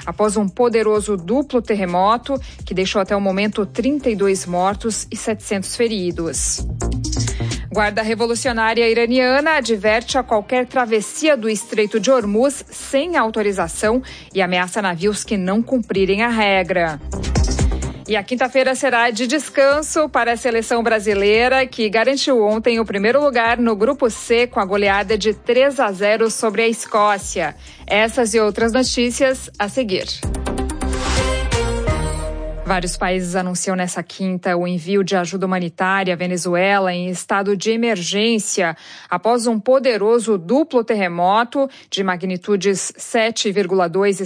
após um poderoso duplo terremoto que deixou até o momento 32 mortos e 700 feridos. Guarda Revolucionária Iraniana adverte a qualquer travessia do Estreito de Hormuz sem autorização e ameaça navios que não cumprirem a regra. E a quinta-feira será de descanso para a seleção brasileira, que garantiu ontem o primeiro lugar no Grupo C com a goleada de 3-0 sobre a Escócia. Essas e outras notícias a seguir. Vários países anunciam nessa quinta o envio de ajuda humanitária à Venezuela em estado de emergência após um poderoso duplo terremoto de magnitudes 7,2 e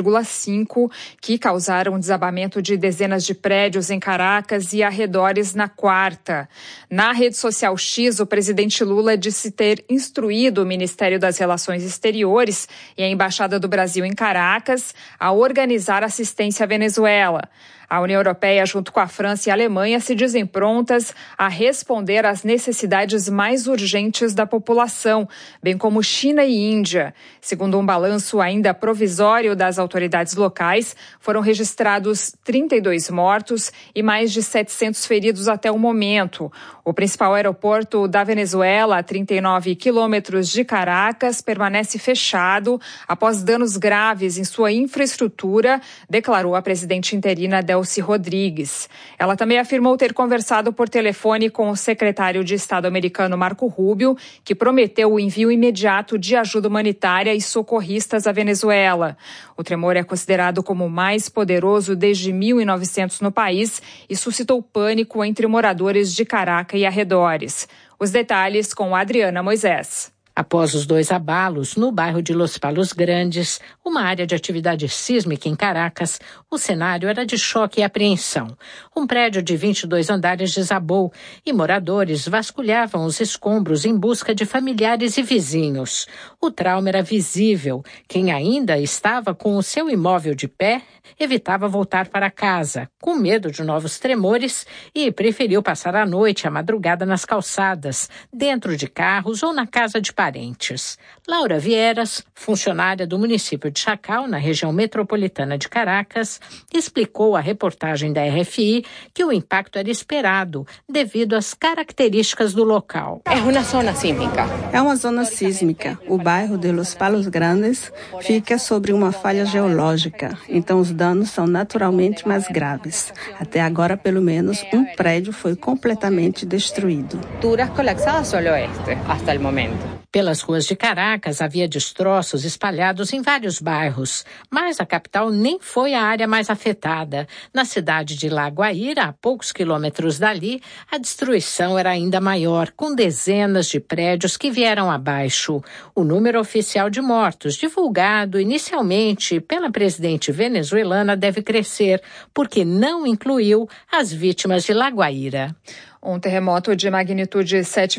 7,5 que causaram desabamento de dezenas de prédios em Caracas e arredores na quarta. Na rede social X, o presidente Lula disse ter instruído o Ministério das Relações Exteriores e a Embaixada do Brasil em Caracas a organizar assistência à Venezuela. A União Europeia, junto com a França e a Alemanha, se dizem prontas a responder às necessidades mais urgentes da população, bem como China e Índia. Segundo um balanço ainda provisório das autoridades locais, foram registrados 32 mortos e mais de 700 feridos até o momento. O principal aeroporto da Venezuela, a 39 quilômetros de Caracas, permanece fechado após danos graves em sua infraestrutura, declarou a presidente interina Delcy Rodrigues. Ela também afirmou ter conversado por telefone com o secretário de Estado americano Marco Rubio, que prometeu o envio imediato de ajuda humanitária e socorristas à Venezuela. O tremor é considerado como o mais poderoso desde 1900 no país e suscitou pânico entre moradores de Caracas e arredores. Os detalhes com Adriana Moisés. Após os dois abalos no bairro de Los Palos Grandes, uma área de atividade sísmica em Caracas, o cenário era de choque e apreensão. Um prédio de 22 andares desabou e moradores vasculhavam os escombros em busca de familiares e vizinhos. O trauma era visível. Quem ainda estava com o seu imóvel de pé evitava voltar para casa, com medo de novos tremores, e preferiu passar a noite e a madrugada nas calçadas, dentro de carros ou na casa de parentes. Laura Vieras, funcionária do município de Chacal, na região metropolitana de Caracas, explicou à reportagem da RFI que o impacto era esperado devido às características do local. É uma zona sísmica. É uma zona sísmica. O bairro de Los Palos Grandes fica sobre uma falha geológica, então os danos são naturalmente mais graves. Até agora, pelo menos, um prédio foi completamente destruído. Estruturas colapsadas solo até o momento. Pelas ruas de Caracas havia destroços espalhados em vários bairros, mas a capital nem foi a área mais afetada. Na cidade de La Guaira, a poucos quilômetros dali, a destruição era ainda maior, com dezenas de prédios que vieram abaixo. O número oficial de mortos, divulgado inicialmente pela presidente venezuelana, deve crescer, porque não incluiu as vítimas de La Guaira. Um terremoto de magnitude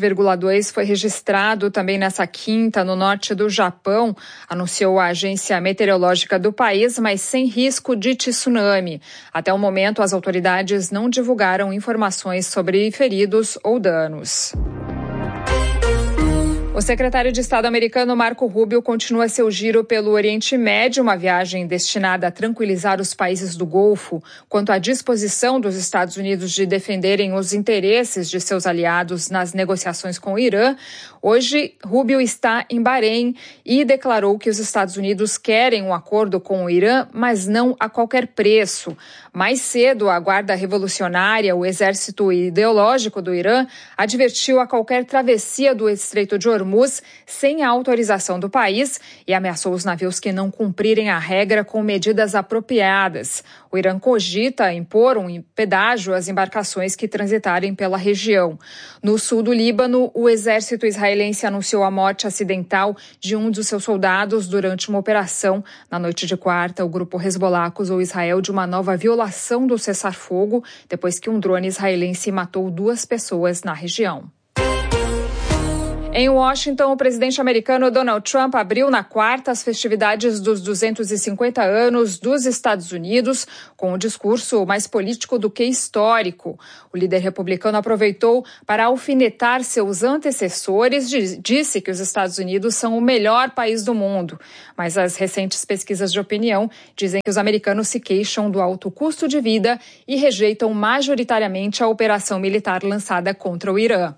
7,2 foi registrado também nessa quinta no norte do Japão, anunciou a agência meteorológica do país, mas sem risco de tsunami. Até o momento, as autoridades não divulgaram informações sobre feridos ou danos. O secretário de Estado americano Marco Rubio continua seu giro pelo Oriente Médio, uma viagem destinada a tranquilizar os países do Golfo quanto à disposição dos Estados Unidos de defenderem os interesses de seus aliados nas negociações com o Irã. Hoje, Rubio está em Bahrein e declarou que os Estados Unidos querem um acordo com o Irã, mas não a qualquer preço. Mais cedo, a Guarda Revolucionária, o exército ideológico do Irã, advertiu a qualquer travessia do Estreito de Hormuz sem a autorização do país e ameaçou os navios que não cumprirem a regra com medidas apropriadas. O Irã cogita impor um pedágio às embarcações que transitarem pela região. No sul do Líbano, o exército israelense anunciou a morte acidental de um dos seus soldados durante uma operação. Na noite de quarta, o grupo Hezbollah acusou Israel de uma nova violação do cessar-fogo, depois que um drone israelense matou 2 pessoas na região. Em Washington, o presidente americano Donald Trump abriu na quarta as festividades dos 250 anos dos Estados Unidos com um discurso mais político do que histórico. O líder republicano aproveitou para alfinetar seus antecessores e disse que os Estados Unidos são o melhor país do mundo. Mas as recentes pesquisas de opinião dizem que os americanos se queixam do alto custo de vida e rejeitam majoritariamente a operação militar lançada contra o Irã.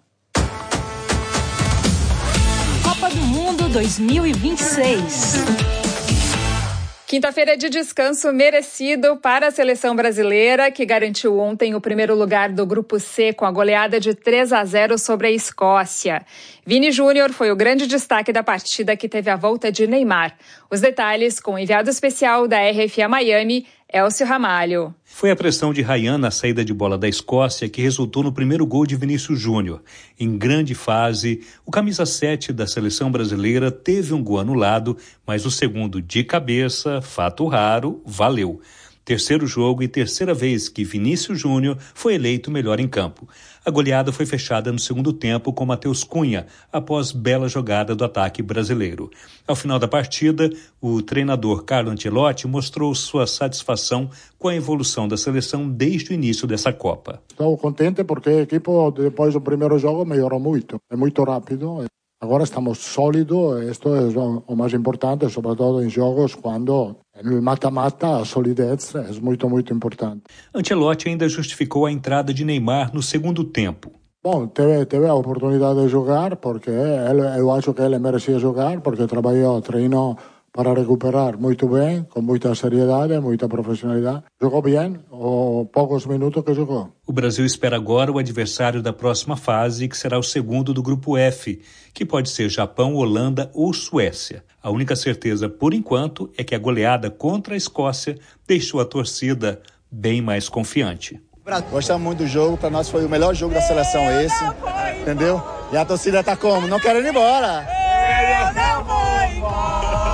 Copa do Mundo 2026. Quinta-feira de descanso merecido para a seleção brasileira, que garantiu ontem o primeiro lugar do Grupo C com a goleada de 3-0 sobre a Escócia. Vini Júnior foi o grande destaque da partida, que teve a volta de Neymar. Os detalhes com o enviado especial da RFA Miami, Elcio Ramalho. Foi a pressão de Ryan na saída de bola da Escócia que resultou no primeiro gol de Vinícius Júnior. Em grande fase, o camisa 7 da seleção brasileira teve um gol anulado, mas o segundo de cabeça, fato raro, valeu. Terceiro jogo e terceira vez que Vinícius Júnior foi eleito melhor em campo. A goleada foi fechada no segundo tempo com Matheus Cunha, após bela jogada do ataque brasileiro. Ao final da partida, o treinador Carlo Ancelotti mostrou sua satisfação com a evolução da seleção desde o início dessa Copa. Estou contente porque a equipe, depois do primeiro jogo, melhorou muito. É muito rápido. Agora estamos sólidos, isto é o mais importante, sobretudo em jogos quando no mata-mata a solidez é muito, muito importante. Ancelotti ainda justificou a entrada de Neymar no segundo tempo. Bom, teve a oportunidade de jogar, porque eu acho que ele merecia jogar, porque treinou para recuperar muito bem, com muita seriedade, muita profissionalidade. Jogou bem, poucos minutos que jogou. O Brasil espera agora o adversário da próxima fase, que será o segundo do Grupo F, que pode ser Japão, Holanda ou Suécia. A única certeza, por enquanto, é que a goleada contra a Escócia deixou a torcida bem mais confiante. Gostamos muito do jogo, para nós foi o melhor jogo da seleção esse, entendeu? E a torcida tá como? Não querendo ir embora. Eu não vou embora.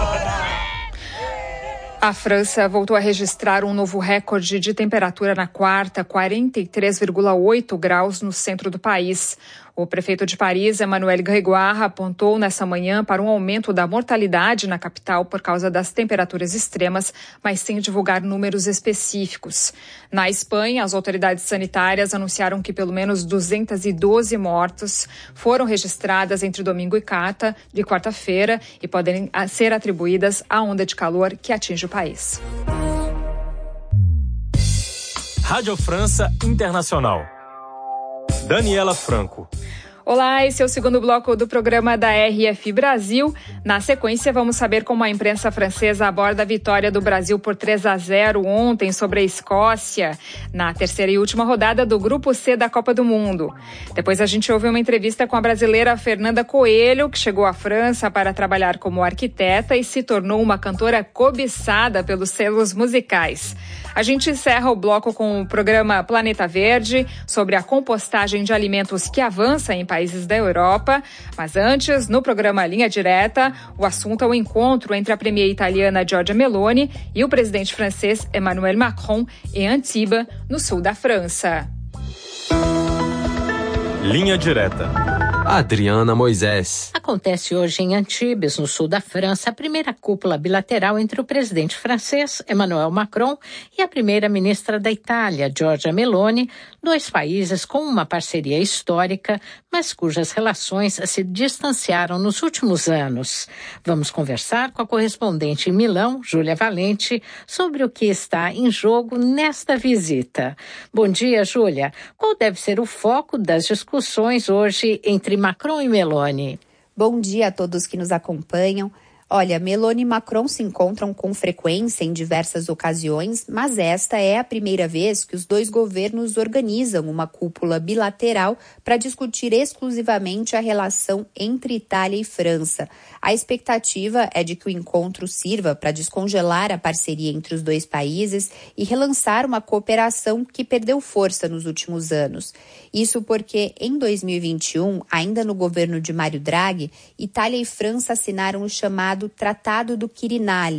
A França voltou a registrar um novo recorde de temperatura na quarta, 43,8 graus no centro do país. O prefeito de Paris, Emmanuel Grégoire, apontou nessa manhã para um aumento da mortalidade na capital por causa das temperaturas extremas, mas sem divulgar números específicos. Na Espanha, as autoridades sanitárias anunciaram que pelo menos 212 mortes foram registradas entre domingo e quarta-feira e podem ser atribuídas à onda de calor que atinge o país. Rádio França Internacional. Daniela Franco. Olá, esse é o segundo bloco do programa da RF Brasil. Na sequência, vamos saber como a imprensa francesa aborda a vitória do Brasil por 3-0 ontem sobre a Escócia, na terceira e última rodada do Grupo C da Copa do Mundo. Depois a gente ouve uma entrevista com a brasileira Fernanda Coelho, que chegou à França para trabalhar como arquiteta e se tornou uma cantora cobiçada pelos selos musicais. A gente encerra o bloco com o programa Planeta Verde, sobre a compostagem de alimentos que avança em países da Europa. Mas antes, no programa Linha Direta, o assunto é o encontro entre a premier italiana Giorgia Meloni e o presidente francês Emmanuel Macron em Antibes, no sul da França. Linha Direta. Adriana Moisés. Acontece hoje em Antibes, no sul da França, a primeira cúpula bilateral entre o presidente francês, Emmanuel Macron, e a primeira-ministra da Itália, Giorgia Meloni, dois países com uma parceria histórica, mas cujas relações se distanciaram nos últimos anos. Vamos conversar com a correspondente em Milão, Júlia Valente, sobre o que está em jogo nesta visita. Bom dia, Júlia. Qual deve ser o foco das discussões hoje entre Macron e Meloni? Bom dia a todos que nos acompanham. Olha, Meloni e Macron se encontram com frequência em diversas ocasiões, mas esta é a primeira vez que os dois governos organizam uma cúpula bilateral para discutir exclusivamente a relação entre Itália e França. A expectativa é de que o encontro sirva para descongelar a parceria entre os dois países e relançar uma cooperação que perdeu força nos últimos anos. Isso porque, em 2021, ainda no governo de Mário Draghi, Itália e França assinaram o chamado Tratado do Quirinale,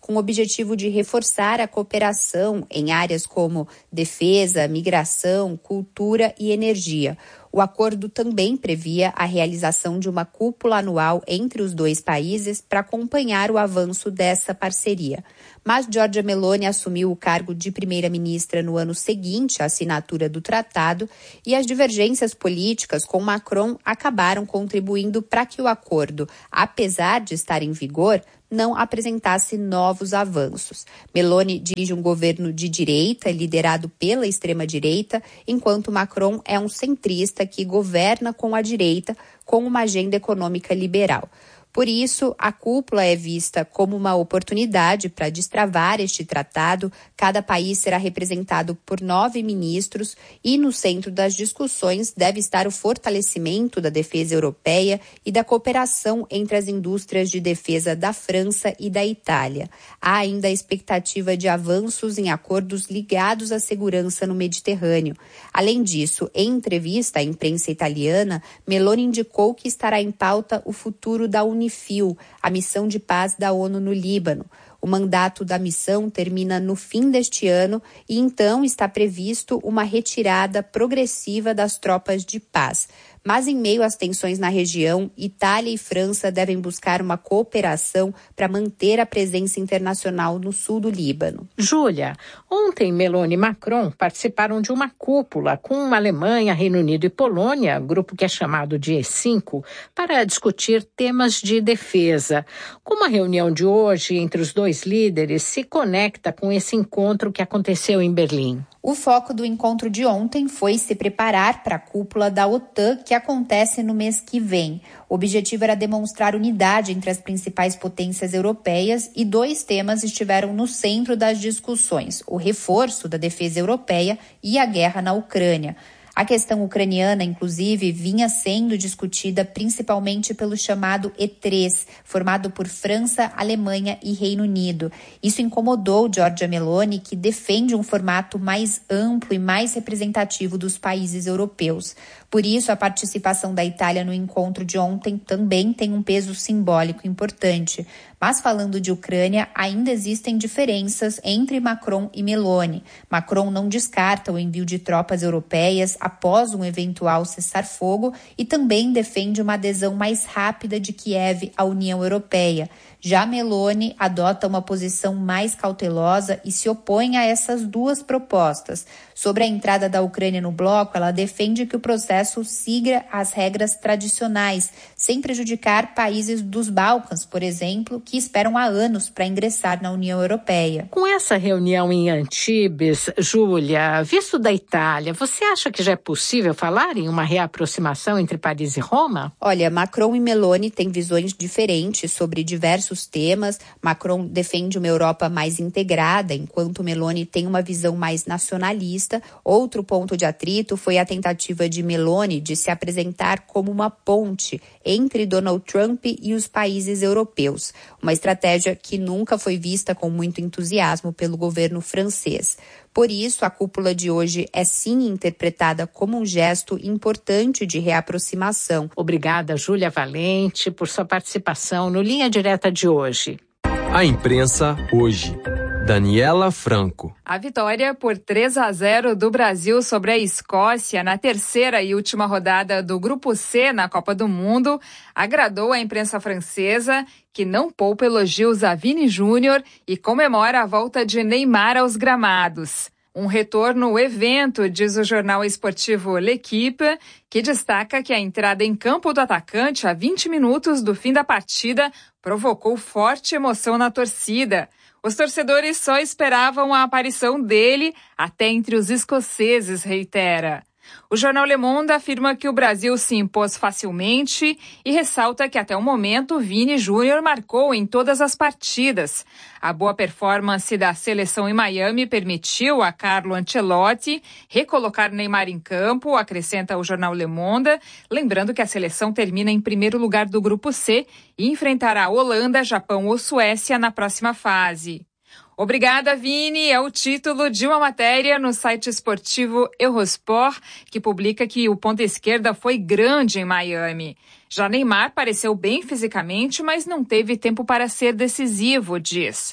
com o objetivo de reforçar a cooperação em áreas como defesa, migração, cultura e energia. O acordo também previa a realização de uma cúpula anual entre os dois países para acompanhar o avanço dessa parceria. Mas Giorgia Meloni assumiu o cargo de primeira-ministra no ano seguinte à assinatura do tratado e as divergências políticas com Macron acabaram contribuindo para que o acordo, apesar de estar em vigor, não apresentasse novos avanços. Meloni dirige um governo de direita, liderado pela extrema-direita, enquanto Macron é um centrista que governa com a direita, com uma agenda econômica liberal. Por isso, a cúpula é vista como uma oportunidade para destravar este tratado. Cada país será representado por 9 ministros e no centro das discussões deve estar o fortalecimento da defesa europeia e da cooperação entre as indústrias de defesa da França e da Itália. Há ainda a expectativa de avanços em acordos ligados à segurança no Mediterrâneo. Além disso, em entrevista à imprensa italiana, Meloni indicou que estará em pauta o futuro da UNIFIL, a missão de paz da ONU no Líbano. O mandato da missão termina no fim deste ano e então está previsto uma retirada progressiva das tropas de paz. Mas em meio às tensões na região, Itália e França devem buscar uma cooperação para manter a presença internacional no sul do Líbano. Júlia, ontem Meloni e Macron participaram de uma cúpula com Alemanha, Reino Unido e Polônia, grupo que é chamado de E5, para discutir temas de defesa. Como a reunião de hoje entre os dois líderes se conecta com esse encontro que aconteceu em Berlim? O foco do encontro de ontem foi se preparar para a cúpula da OTAN, que acontece no mês que vem. O objetivo era demonstrar unidade entre as principais potências europeias e 2 temas estiveram no centro das discussões: o reforço da defesa europeia e a guerra na Ucrânia. A questão ucraniana, inclusive, vinha sendo discutida principalmente pelo chamado E3, formado por França, Alemanha e Reino Unido. Isso incomodou Giorgia Meloni, que defende um formato mais amplo e mais representativo dos países europeus. Por isso, a participação da Itália no encontro de ontem também tem um peso simbólico importante. Mas falando de Ucrânia, ainda existem diferenças entre Macron e Meloni. Macron não descarta o envio de tropas europeias após um eventual cessar-fogo e também defende uma adesão mais rápida de Kiev à União Europeia. Já Meloni adota uma posição mais cautelosa e se opõe a essas 2 propostas. Sobre a entrada da Ucrânia no bloco, ela defende que o processo siga as regras tradicionais, sem prejudicar países dos Balcãs, por exemplo, que esperam há anos para ingressar na União Europeia. Com essa reunião em Antibes, Júlia, visto da Itália, você acha que já é possível falar em uma reaproximação entre Paris e Roma? Olha, Macron e Meloni têm visões diferentes sobre diversos temas. Macron defende uma Europa mais integrada, enquanto Meloni tem uma visão mais nacionalista. Outro ponto de atrito foi a tentativa de Meloni de se apresentar como uma ponte entre Donald Trump e os países europeus, uma estratégia que nunca foi vista com muito entusiasmo pelo governo francês. Por isso, a cúpula de hoje é sim interpretada como um gesto importante de reaproximação. Obrigada, Júlia Valente, por sua participação no Linha Direta de hoje. A imprensa hoje. Daniela Franco. A vitória por 3-0 do Brasil sobre a Escócia na terceira e última rodada do Grupo C na Copa do Mundo agradou a imprensa francesa, que não poupa elogios a Vini Júnior e comemora a volta de Neymar aos gramados. Um retorno ao evento, diz o jornal esportivo L'Équipe, que destaca que a entrada em campo do atacante a 20 minutos do fim da partida provocou forte emoção na torcida. Os torcedores só esperavam a aparição dele até entre os escoceses, reitera. O jornal Le Monde afirma que o Brasil se impôs facilmente e ressalta que até o momento Vini Júnior marcou em todas as partidas. A boa performance da seleção em Miami permitiu a Carlo Ancelotti recolocar Neymar em campo, acrescenta o jornal Le Monde, lembrando que a seleção termina em primeiro lugar do Grupo C e enfrentará Holanda, Japão ou Suécia na próxima fase. Obrigada, Vini, é o título de uma matéria no site esportivo Eurosport, que publica que o ponta esquerda foi grande em Miami. Já Neymar pareceu bem fisicamente, mas não teve tempo para ser decisivo, diz.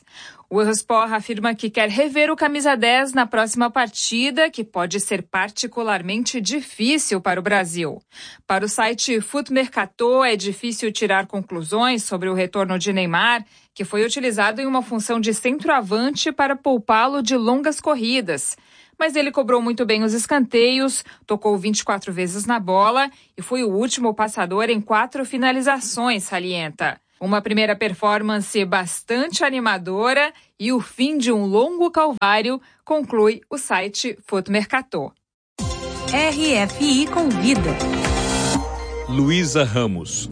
O Eurosport afirma que quer rever o camisa 10 na próxima partida, que pode ser particularmente difícil para o Brasil. Para o site Foot Mercato, é difícil tirar conclusões sobre o retorno de Neymar, que foi utilizado em uma função de centroavante para poupá-lo de longas corridas. Mas ele cobrou muito bem os escanteios, tocou 24 vezes na bola e foi o último passador em 4 finalizações, salienta. Uma primeira performance bastante animadora e o fim de um longo calvário, conclui o site Foot Mercato. RFI Convida. Luísa Ramos.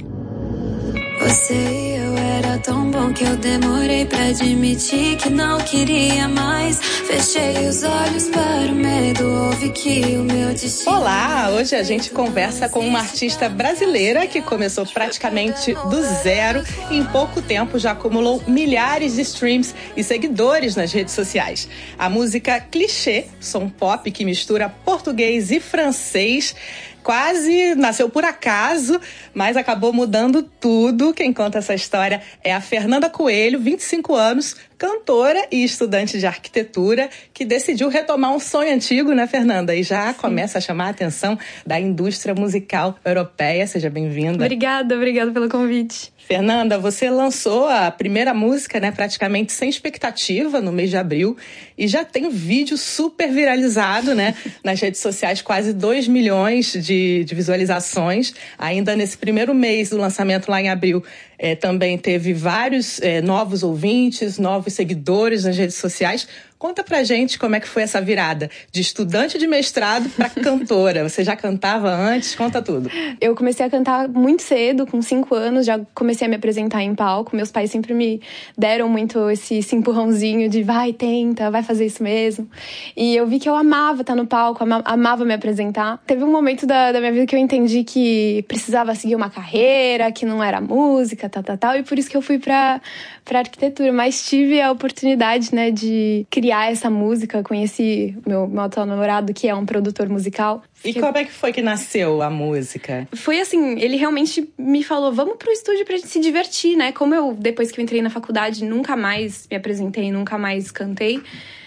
Você e eu era tão bom que eu demorei pra admitir que não queria mais. Fechei os olhos para o medo, ouvi que o meu destino... Olá, hoje a gente conversa com uma artista brasileira que começou praticamente do zero e em pouco tempo já acumulou milhares de streams e seguidores nas redes sociais. A música Clichê, som pop que mistura português e francês, quase nasceu por acaso, mas acabou mudando tudo. Quem conta essa história é a Fernanda Coelho, 25 anos, cantora e estudante de arquitetura, que decidiu retomar um sonho antigo, né, Fernanda? E já começa a chamar a atenção da indústria musical europeia. Seja bem-vinda. Obrigada pelo convite. Fernanda, você lançou a primeira música, né, praticamente sem expectativa, no mês de abril, e já tem um vídeo super viralizado, né, nas redes sociais, quase 2 milhões de visualizações. Ainda nesse primeiro mês do lançamento, lá em abril, também teve vários novos ouvintes, novos seguidores nas redes sociais. Conta pra gente como é que foi essa virada de estudante de mestrado para cantora. Você já cantava antes? Conta tudo. Eu comecei a cantar muito cedo, com 5 anos, já comecei a me apresentar em palco. Meus pais sempre me deram muito esse empurrãozinho de vai, tenta, vai fazer isso mesmo. E eu vi que eu amava estar no palco, amava me apresentar. Teve um momento da minha vida que eu entendi que precisava seguir uma carreira, que não era música, tal, e por isso que eu fui pra arquitetura. Mas tive a oportunidade, né, de criar essa música, conheci meu atual namorado, que é um produtor musical. E como é que foi que nasceu a música? Foi assim, ele realmente me falou, vamos pro estúdio pra gente se divertir, né? Como eu, depois que eu entrei na faculdade, nunca mais me apresentei, nunca mais cantei.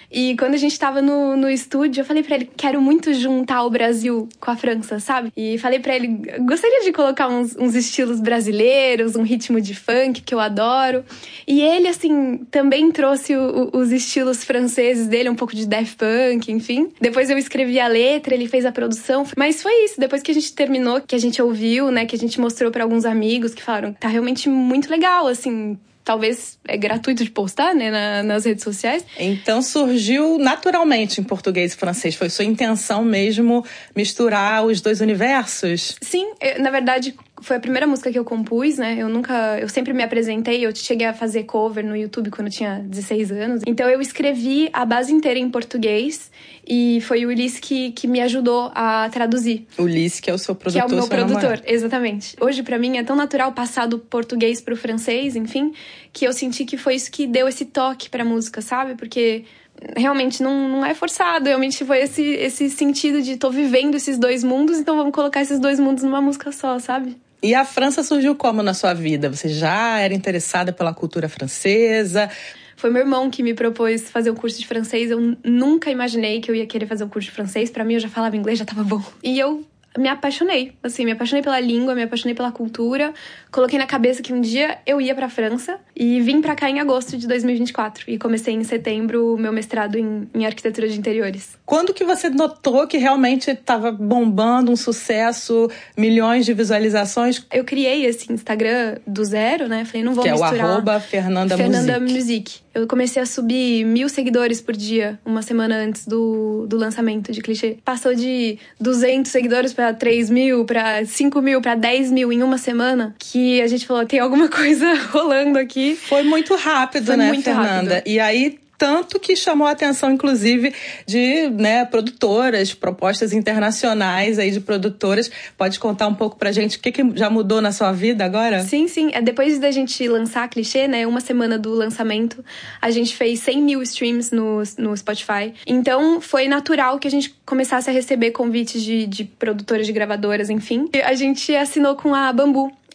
E quando a gente tava no estúdio, eu falei pra ele, quero muito juntar o Brasil com a França, sabe? E falei pra ele, gostaria de colocar uns estilos brasileiros, um ritmo de funk, que eu adoro. E ele, assim, também trouxe os estilos franceses dele, um pouco de Daft Punk, enfim. Depois eu escrevi a letra, ele fez a produção. Mas foi isso, depois que a gente terminou, que a gente ouviu, né, que a gente mostrou pra alguns amigos, que falaram, tá realmente muito legal, assim... Talvez é gratuito de postar, né, nas redes sociais. Então surgiu naturalmente em português e francês. Foi sua intenção mesmo misturar os dois universos? Sim, na verdade... Foi a primeira música que eu compus, né? Eu sempre me apresentei, eu cheguei a fazer cover no YouTube quando eu tinha 16 anos. Então eu escrevi a base inteira em português e foi o Ulisses que me ajudou a traduzir. O Ulisses, que é o seu produtor, que é o meu produtor, exatamente. Hoje, pra mim, é tão natural passar do português pro francês, enfim, que eu senti que foi isso que deu esse toque pra música, sabe? Porque... realmente não é forçado, realmente foi esse sentido de tô vivendo esses dois mundos, então vamos colocar esses dois mundos numa música só, sabe? E a França surgiu como na sua vida? Você já era interessada pela cultura francesa? Foi meu irmão que me propôs fazer um curso de francês, eu nunca imaginei que eu ia querer fazer um curso de francês, pra mim eu já falava inglês, já tava bom. E eu me apaixonei, assim, me apaixonei pela língua, me apaixonei pela cultura. Coloquei na cabeça que um dia eu ia pra França e vim pra cá em agosto de 2024. E comecei em setembro o meu mestrado em arquitetura de interiores. Quando que você notou que realmente estava bombando, um sucesso, milhões de visualizações? Eu criei esse Instagram do zero, né? Falei, não vou misturar. Que é o @Fernanda Music. Eu comecei a subir 1.000 seguidores por dia, uma semana antes do lançamento de Clichê. Passou de 200 seguidores pra 3.000, pra 5.000, pra 10.000 em uma semana, que a gente falou, tem alguma coisa rolando aqui. Foi muito rápido, né, muito Fernanda? Rápido. E aí... tanto que chamou a atenção, inclusive, de, né, produtoras, propostas internacionais aí de produtoras. Pode contar um pouco pra gente o que já mudou na sua vida agora? Sim. Depois da gente lançar a Clichê, né, uma semana do lançamento, a gente fez 100.000 streams no Spotify. Então, foi natural que a gente começasse a receber convites de produtoras, de gravadoras, enfim. A gente assinou com a Bambu.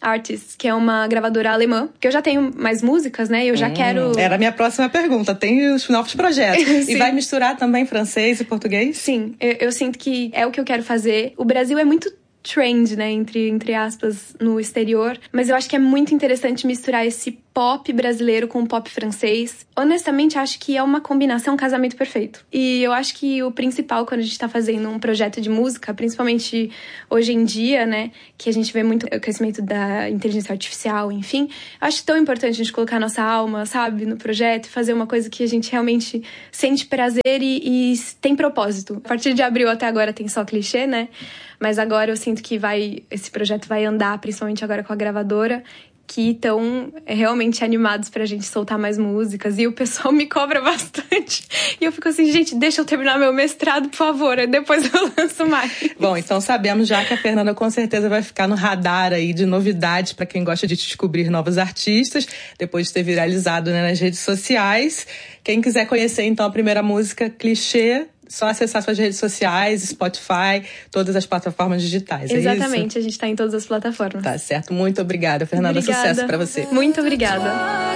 Artists, que é uma gravadora alemã, que eu já tenho mais músicas, né? Eu já quero... Era a minha próxima pergunta. Tem os novos projetos. E vai misturar também francês e português? Sim, eu sinto que é o que eu quero fazer. O Brasil é muito trend, né, entre aspas, no exterior. Mas eu acho que é muito interessante misturar esse pop brasileiro com pop francês. Honestamente, acho que é uma combinação, um casamento perfeito. E eu acho que o principal quando a gente tá fazendo um projeto de música, principalmente hoje em dia, né, que a gente vê muito o crescimento da inteligência artificial, enfim, acho tão importante a gente colocar nossa alma, sabe, no projeto, fazer uma coisa que a gente realmente sente prazer e tem propósito. A partir de abril até agora tem só clichê, né? Mas agora eu sinto que esse projeto vai andar, principalmente agora com a gravadora, que estão realmente animados pra gente soltar mais músicas. E o pessoal me cobra bastante. E eu fico assim, gente, deixa eu terminar meu mestrado, por favor. Aí depois eu lanço mais. Bom, então sabemos já que a Fernanda com certeza vai ficar no radar aí de novidades pra quem gosta de descobrir novos artistas, depois de ter viralizado, né, nas redes sociais. Quem quiser conhecer, então, a primeira música, Clichê, só acessar suas redes sociais, Spotify, todas as plataformas digitais. Exatamente, é isso? A gente tá em todas as plataformas. Tá certo, muito obrigada, Fernanda. Obrigada. Sucesso pra você. Muito obrigada.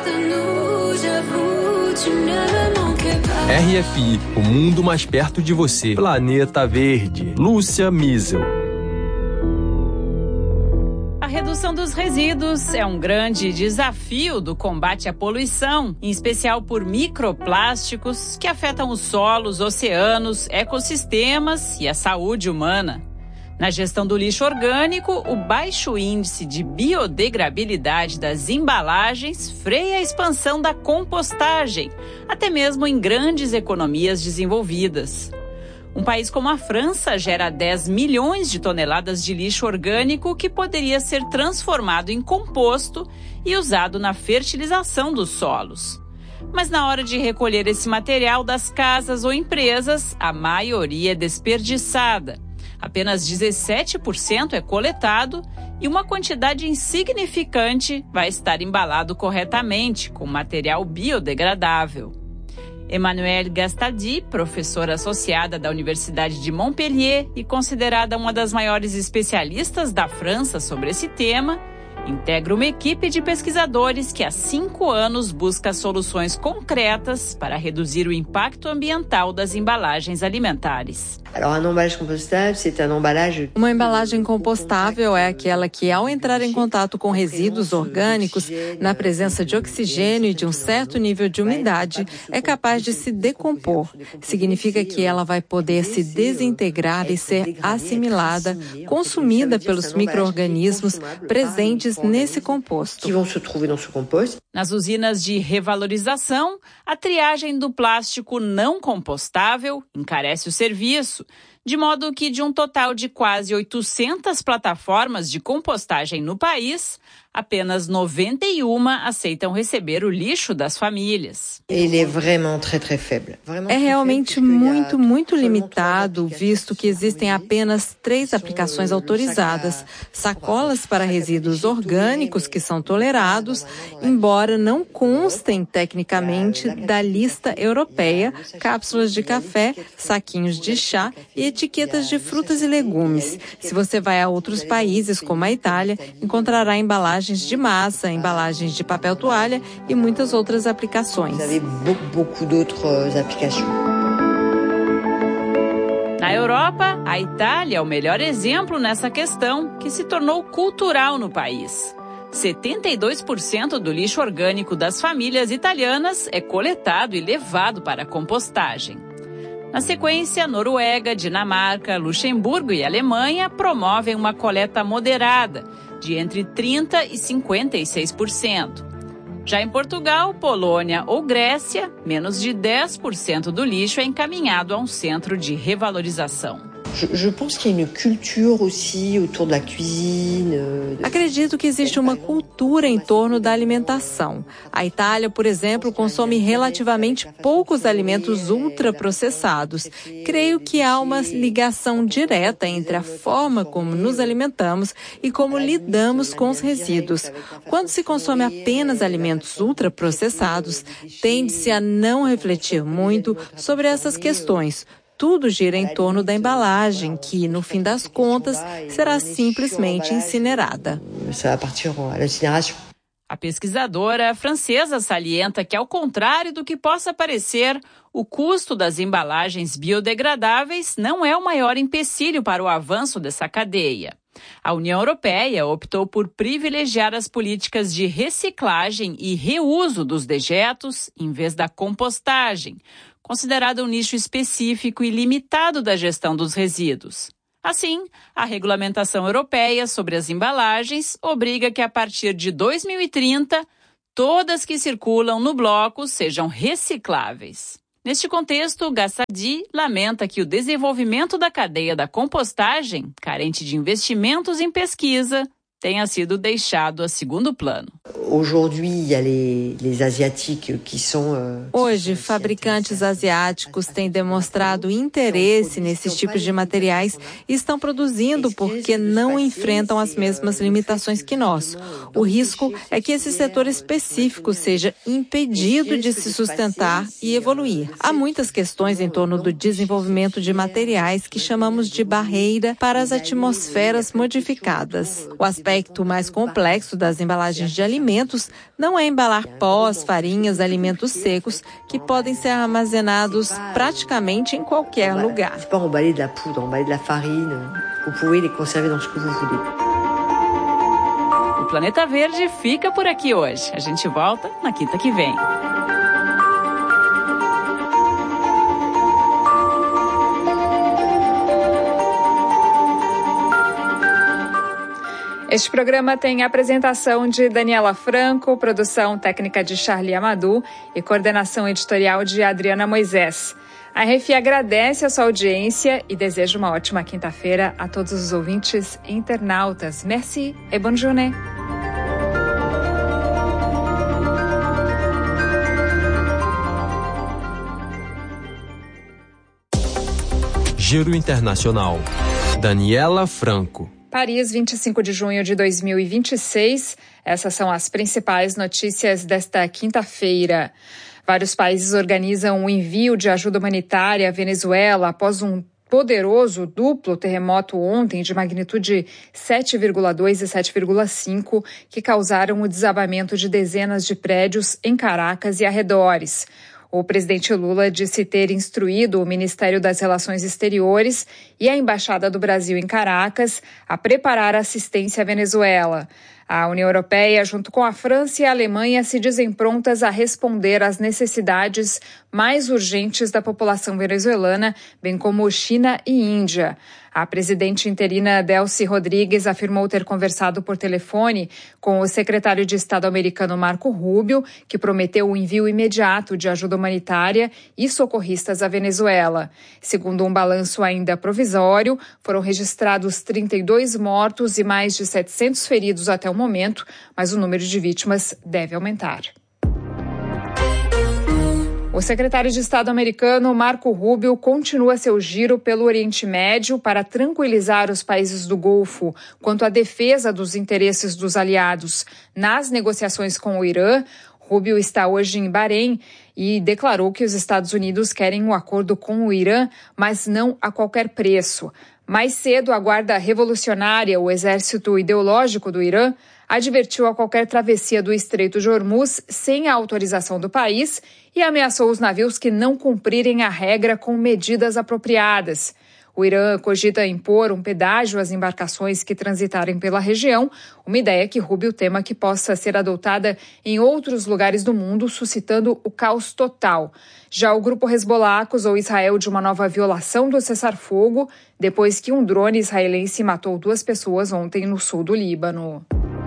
RFI, o mundo mais perto de você. Planeta Verde. Lúcia Miesel. A redução dos resíduos é um grande desafio do combate à poluição, em especial por microplásticos que afetam os solos, oceanos, ecossistemas e a saúde humana. Na gestão do lixo orgânico, o baixo índice de biodegradabilidade das embalagens freia a expansão da compostagem, até mesmo em grandes economias desenvolvidas. Um país como a França gera 10 milhões de toneladas de lixo orgânico que poderia ser transformado em composto e usado na fertilização dos solos. Mas na hora de recolher esse material das casas ou empresas, a maioria é desperdiçada. Apenas 17% é coletado e uma quantidade insignificante vai estar embalado corretamente com material biodegradável. Emmanuelle Gastaldi, professora associada da Universidade de Montpellier e considerada uma das maiores especialistas da França sobre esse tema, integra uma equipe de pesquisadores que há 5 anos busca soluções concretas para reduzir o impacto ambiental das embalagens alimentares. Uma embalagem compostável é aquela que, ao entrar em contato com resíduos orgânicos, na presença de oxigênio e de um certo nível de umidade, é capaz de se decompor. Significa que ela vai poder se desintegrar e ser assimilada, consumida pelos micro-organismos presentes nesse composto. Nas usinas de revalorização, a triagem do plástico não compostável encarece o serviço, de modo que de um total de quase 800 plataformas de compostagem no país, apenas 91 aceitam receber o lixo das famílias. É realmente muito limitado, visto que existem apenas 3 aplicações autorizadas. Sacolas para resíduos orgânicos que são tolerados, embora não constem tecnicamente da lista europeia, cápsulas de café, saquinhos de chá e etiquetas de frutas e legumes. Se você vai a outros países, como a Itália, encontrará embalagens de massa, embalagens de papel toalha e muitas outras aplicações. Na Europa, a Itália é o melhor exemplo nessa questão, que se tornou cultural no país. 72% do lixo orgânico das famílias italianas é coletado e levado para a compostagem. Na sequência, Noruega, Dinamarca, Luxemburgo e Alemanha promovem uma coleta moderada, de entre 30% e 56%. Já em Portugal, Polônia ou Grécia, menos de 10% do lixo é encaminhado a um centro de revalorização. Acredito que existe uma cultura em torno da alimentação. A Itália, por exemplo, consome relativamente poucos alimentos ultraprocessados. Creio que há uma ligação direta entre a forma como nos alimentamos e como lidamos com os resíduos. Quando se consome apenas alimentos ultraprocessados, tende-se a não refletir muito sobre essas questões. tudo gira em torno da embalagem, que, no fim das contas, será simplesmente incinerada. A pesquisadora francesa salienta que, ao contrário do que possa parecer, o custo das embalagens biodegradáveis não é o maior empecilho para o avanço dessa cadeia. A União Europeia optou por privilegiar as políticas de reciclagem e reuso dos dejetos em vez da compostagem, considerado um nicho específico e limitado da gestão dos resíduos. Assim, a regulamentação europeia sobre as embalagens obriga que, a partir de 2030, todas que circulam no bloco sejam recicláveis. Neste contexto, Gassadi lamenta que o desenvolvimento da cadeia da compostagem, carente de investimentos em pesquisa, tenha sido deixado a segundo plano. Hoje, fabricantes asiáticos têm demonstrado interesse nesses tipos de materiais e estão produzindo porque não enfrentam as mesmas limitações que nós. O risco é que esse setor específico seja impedido de se sustentar e evoluir. Há muitas questões em torno do desenvolvimento de materiais que chamamos de barreira para as atmosferas modificadas. O aspecto mais complexo das embalagens de alimentos não é embalar pós, farinhas, alimentos secos que podem ser armazenados praticamente em qualquer lugar. O Planeta Verde fica por aqui hoje. A gente volta na quinta que vem. Este programa tem a apresentação de Daniela Franco, produção técnica de Charlie Amadou e coordenação editorial de Adriana Moisés. A RFI agradece a sua audiência e deseja uma ótima quinta-feira a todos os ouvintes e internautas. Merci et bonne journée. Giro Internacional. Daniela Franco. Paris, 25 de junho de 2026. Essas são as principais notícias desta quinta-feira. Vários países organizam o envio de ajuda humanitária à Venezuela após um poderoso duplo terremoto ontem de magnitude 7,2 e 7,5 que causaram o desabamento de dezenas de prédios em Caracas e arredores. O presidente Lula disse ter instruído o Ministério das Relações Exteriores e a Embaixada do Brasil em Caracas a preparar assistência à Venezuela. A União Europeia, junto com a França e a Alemanha, se dizem prontas a responder às necessidades mais urgentes da população venezuelana, bem como China e Índia. A presidente interina Delcy Rodrigues afirmou ter conversado por telefone com o secretário de Estado americano Marco Rubio, que prometeu o envio imediato de ajuda humanitária e socorristas à Venezuela. Segundo um balanço ainda provisório, foram registrados 32 mortos e mais de 700 feridos até o momento, mas o número de vítimas deve aumentar. O secretário de Estado americano Marco Rubio continua seu giro pelo Oriente Médio para tranquilizar os países do Golfo quanto à defesa dos interesses dos aliados nas negociações com o Irã. Rubio está hoje em Bahrein e declarou que os Estados Unidos querem um acordo com o Irã, mas não a qualquer preço. Mais cedo, a Guarda Revolucionária, o exército ideológico do Irã, advertiu a qualquer travessia do Estreito de Hormuz sem a autorização do país e ameaçou os navios que não cumprirem a regra com medidas apropriadas. O Irã cogita impor um pedágio às embarcações que transitarem pela região, uma ideia que Rubio tema que possa ser adotada em outros lugares do mundo, suscitando o caos total. Já o grupo Hezbollah acusou Israel de uma nova violação do cessar-fogo, depois que um drone israelense matou 2 pessoas ontem no sul do Líbano.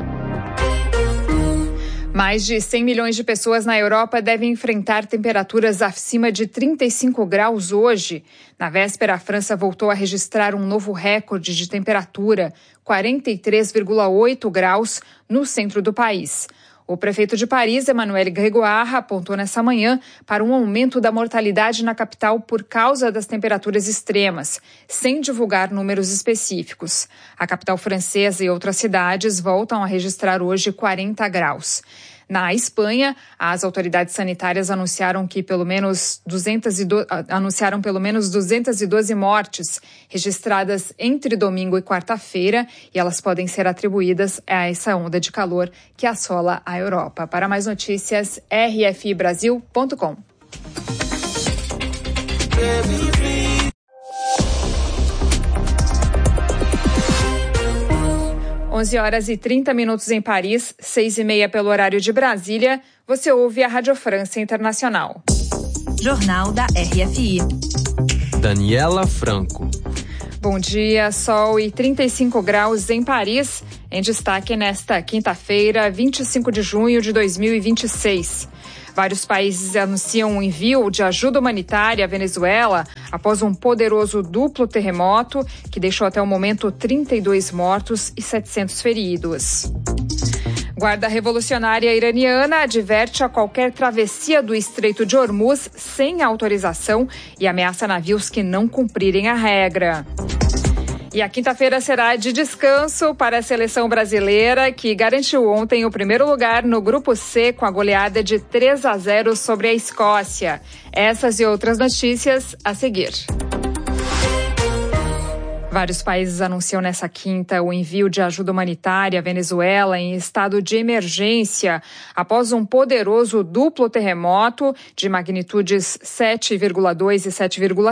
Mais de 100 milhões de pessoas na Europa devem enfrentar temperaturas acima de 35 graus hoje. Na véspera, a França voltou a registrar um novo recorde de temperatura, 43,8 graus no centro do país. O prefeito de Paris, Emmanuel Grégoire, apontou nessa manhã para um aumento da mortalidade na capital por causa das temperaturas extremas, sem divulgar números específicos. A capital francesa e outras cidades voltam a registrar hoje 40 graus. Na Espanha, as autoridades sanitárias anunciaram pelo menos 212 mortes registradas entre domingo e quarta-feira, e elas podem ser atribuídas a essa onda de calor que assola a Europa. Para mais notícias, rfibrasil.com. 11h30 em Paris, 6h30 pelo horário de Brasília. Você ouve a Rádio França Internacional. Jornal da RFI. Daniela Franco. Bom dia, sol e 35 graus em Paris. Em destaque nesta quinta-feira, 25 de junho de 2026. Vários países anunciam um envio de ajuda humanitária à Venezuela após um poderoso duplo terremoto que deixou até o momento 32 mortos e 700 feridos. Guarda Revolucionária Iraniana adverte a qualquer travessia do Estreito de Hormuz sem autorização e ameaça navios que não cumprirem a regra. E a quinta-feira será de descanso para a seleção brasileira, que garantiu ontem o primeiro lugar no Grupo C com a goleada de 3-0 sobre a Escócia. Essas e outras notícias a seguir. Vários países anunciam nessa quinta o envio de ajuda humanitária à Venezuela em estado de emergência após um poderoso duplo terremoto de magnitudes 7,2 e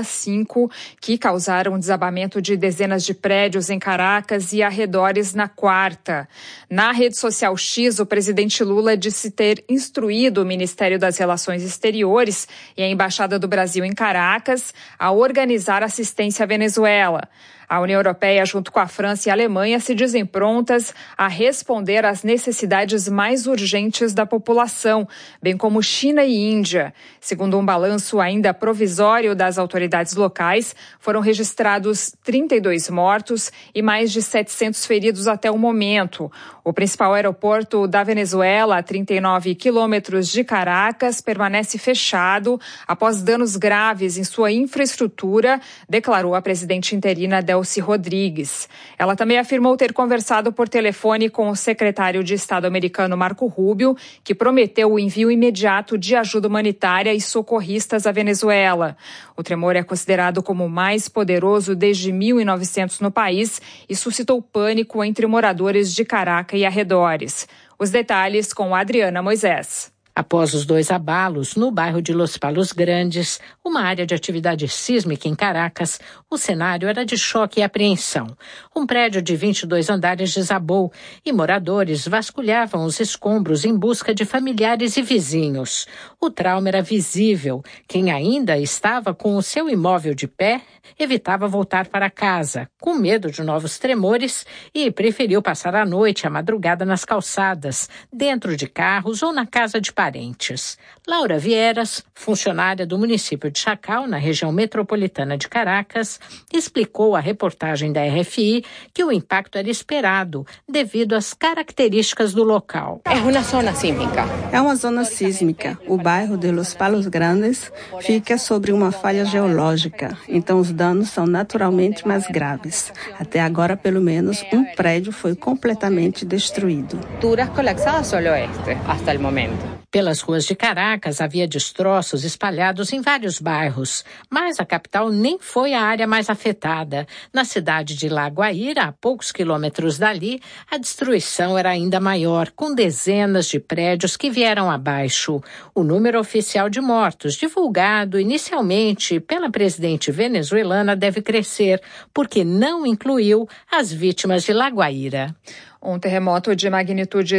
7,5 que causaram desabamento de dezenas de prédios em Caracas e arredores na quarta. Na rede social X, o presidente Lula disse ter instruído o Ministério das Relações Exteriores e a Embaixada do Brasil em Caracas a organizar assistência à Venezuela. A União Europeia, junto com a França e a Alemanha, se dizem prontas a responder às necessidades mais urgentes da população, bem como China e Índia. Segundo um balanço ainda provisório das autoridades locais, foram registrados 32 mortos e mais de 700 feridos até o momento. O principal aeroporto da Venezuela, a 39 quilômetros de Caracas, permanece fechado após danos graves em sua infraestrutura, declarou a presidente interina Delcy Rodrigues. Ela também afirmou ter conversado por telefone com o secretário de Estado americano Marco Rubio, que prometeu o envio imediato de ajuda humanitária e socorristas à Venezuela. O tremor é considerado como o mais poderoso desde 1900 no país e suscitou pânico entre moradores de Caracas e arredores. Os detalhes com Adriana Moisés. Após os dois abalos no bairro de Los Palos Grandes, uma área de atividade sísmica em Caracas, o cenário era de choque e apreensão. Um prédio de 22 andares desabou e moradores vasculhavam os escombros em busca de familiares e vizinhos. O trauma era visível. Quem ainda estava com o seu imóvel de pé evitava voltar para casa, com medo de novos tremores, e preferiu passar a noite e a madrugada nas calçadas, dentro de carros ou na casa de parentes. Laura Vieras, funcionária do município de Chacal, na região metropolitana de Caracas, explicou à reportagem da RFI que o impacto era esperado devido às características do local. É uma zona sísmica. É uma zona sísmica. O bairro de Los Palos Grandes fica sobre uma falha geológica, então os danos são naturalmente mais graves. Até agora, pelo menos, um prédio foi completamente destruído. Estruturas colapsadas ao oeste, até o momento. Pelas ruas de Caracas havia destroços espalhados em vários bairros, mas a capital nem foi a área mais afetada. Na cidade de La Guaira, a poucos quilômetros dali, a destruição era ainda maior, com dezenas de prédios que vieram abaixo. O número oficial de mortos, divulgado inicialmente pela presidente venezuelana, deve crescer, porque não incluiu as vítimas de La Guaira. Um terremoto de magnitude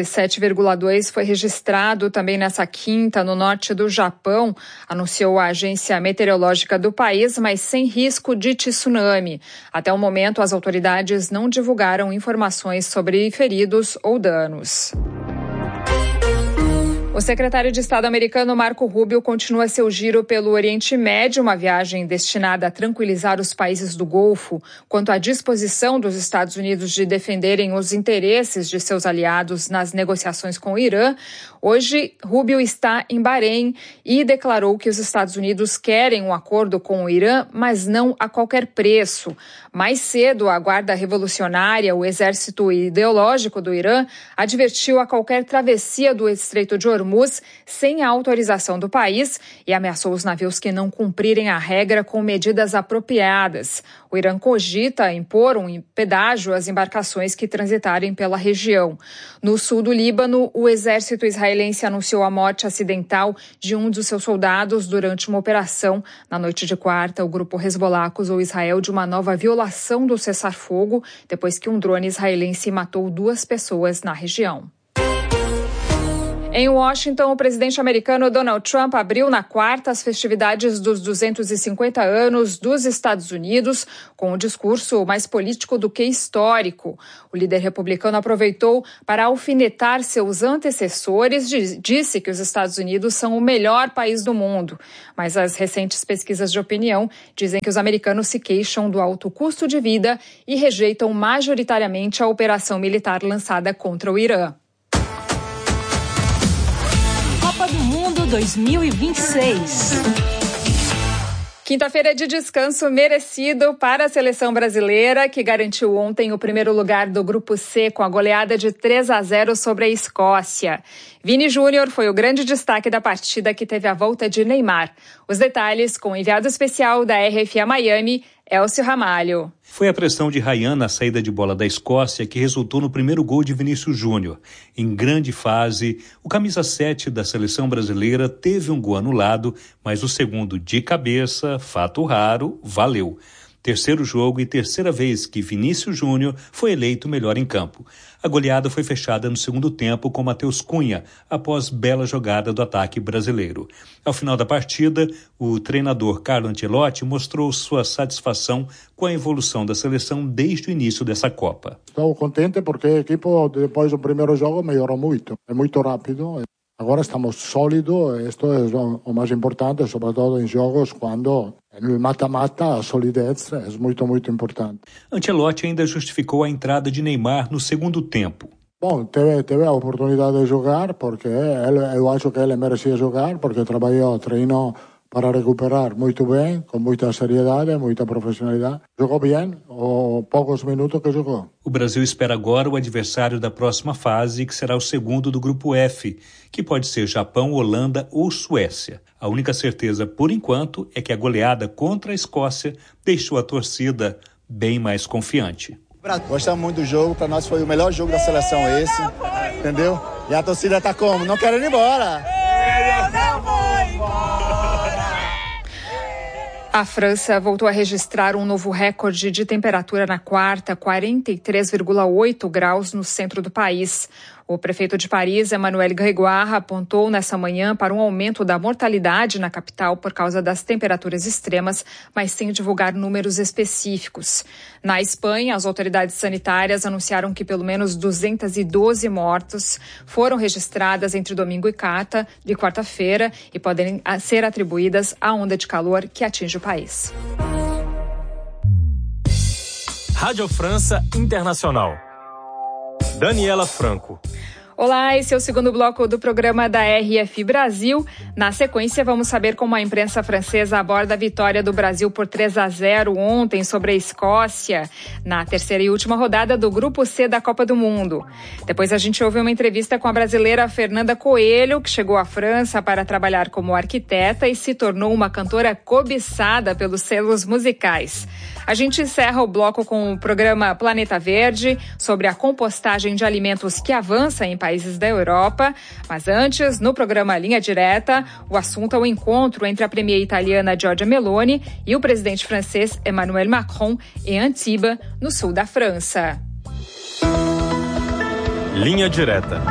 7,2 foi registrado também nessa quinta no norte do Japão, anunciou a agência meteorológica do país, mas sem risco de tsunami. Até o momento, as autoridades não divulgaram informações sobre feridos ou danos. O secretário de Estado americano Marco Rubio continua seu giro pelo Oriente Médio, uma viagem destinada a tranquilizar os países do Golfo quanto à disposição dos Estados Unidos de defenderem os interesses de seus aliados nas negociações com o Irã. Hoje, Rubio está em Bahrein e declarou que os Estados Unidos querem um acordo com o Irã, mas não a qualquer preço. Mais cedo, a Guarda Revolucionária, o exército ideológico do Irã, advertiu a qualquer travessia do Estreito de Hormuz sem a autorização do país e ameaçou os navios que não cumprirem a regra com medidas apropriadas. O Irã cogita impor um pedágio às embarcações que transitarem pela região. No sul do Líbano, o exército israelense anunciou a morte acidental de um dos seus soldados durante uma operação. Na noite de quarta, o grupo Hezbollah acusou Israel de uma nova violação do cessar-fogo, depois que um drone israelense matou 2 pessoas na região. Em Washington, o presidente americano Donald Trump abriu na quarta as festividades dos 250 anos dos Estados Unidos com um discurso mais político do que histórico. O líder republicano aproveitou para alfinetar seus antecessores, disse que os Estados Unidos são o melhor país do mundo. Mas as recentes pesquisas de opinião dizem que os americanos se queixam do alto custo de vida e rejeitam majoritariamente a operação militar lançada contra o Irã. Copa do Mundo 2026. Quinta-feira de descanso merecido para a seleção brasileira, que garantiu ontem o primeiro lugar do Grupo C com a goleada de 3-0 sobre a Escócia. Vini Júnior foi o grande destaque da partida, que teve a volta de Neymar. Os detalhes com o enviado especial da RFA Miami, Elcio Ramalho. Foi a pressão de Ryan na saída de bola da Escócia que resultou no primeiro gol de Vinícius Júnior. Em grande fase, o camisa 7 da seleção brasileira teve um gol anulado, mas o segundo de cabeça, fato raro, valeu. Terceiro jogo e terceira vez que Vinícius Júnior foi eleito melhor em campo. A goleada foi fechada no segundo tempo com Matheus Cunha, após bela jogada do ataque brasileiro. Ao final da partida, o treinador Carlo Ancelotti mostrou sua satisfação com a evolução da seleção desde o início dessa Copa. Estou contente porque a equipe, depois do primeiro jogo, melhorou muito. É muito rápido. Agora estamos sólidos, isto é o mais importante, sobretudo em jogos quando no mata-mata a solidez é muito, muito importante. Ancelotti ainda justificou a entrada de Neymar no segundo tempo. Bom, teve a oportunidade de jogar, porque eu acho que ele merecia jogar, porque treinou para recuperar muito bem, com muita seriedade, muita profissionalidade. Jogou bem, os poucos minutos que jogou. O Brasil espera agora o adversário da próxima fase, que será o segundo do Grupo F, que pode ser Japão, Holanda ou Suécia. A única certeza, por enquanto, é que a goleada contra a Escócia deixou a torcida bem mais confiante. Gostamos muito do jogo, para nós foi o melhor jogo da seleção esse, entendeu? E a torcida tá como? Não querendo ir embora. A França voltou a registrar um novo recorde de temperatura na quarta, 43,8 graus no centro do país. O prefeito de Paris, Emmanuel Grégoire, apontou nessa manhã para um aumento da mortalidade na capital por causa das temperaturas extremas, mas sem divulgar números específicos. Na Espanha, as autoridades sanitárias anunciaram que pelo menos 212 mortes foram registradas entre domingo e quarta-feira e podem ser atribuídas à onda de calor que atinge o país. Rádio França Internacional. Daniela Franco. Olá, esse é o segundo bloco do programa da RFI Brasil. Na sequência, vamos saber como a imprensa francesa aborda a vitória do Brasil por 3-0 ontem sobre a Escócia, na terceira e última rodada do Grupo C da Copa do Mundo. Depois a gente ouve uma entrevista com a brasileira Fernanda Coelho, que chegou à França para trabalhar como arquiteta e se tornou uma cantora cobiçada pelos selos musicais. A gente encerra o bloco com o programa Planeta Verde, sobre a compostagem de alimentos que avança em países da Europa. Mas antes, no programa Linha Direta, o assunto é o encontro entre a premier italiana Giorgia Meloni e o presidente francês Emmanuel Macron em Antibes, no sul da França. Linha Direta.